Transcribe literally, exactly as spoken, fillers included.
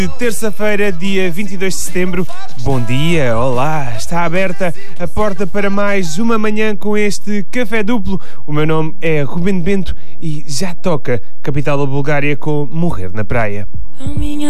Terça-feira, dia vinte e dois de setembro. Bom dia, olá, está aberta a porta para mais uma manhã com este café duplo. O meu nome é Ruben Bento e já toca Capital da Bulgária com Morrer na Praia. A minha